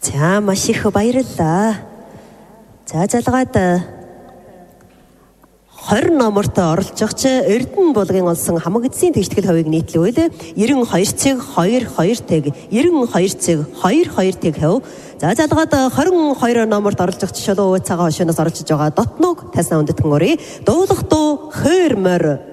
За маш их баярлалаа. За залгаад 20 номорт оролцогч Эрдэнэ булгын олсон хамаг эцсийн тэгштгэл хувийг нийтлэвэл 92 цэг 22 тэг 92 цэг 22 тэг хэв. За залгаад 22 номорт оролцогч шулуу цагаан хошоноос оролцож байгаа Дотног тасна үндэтгэн өрий дуулах дуу хойр морь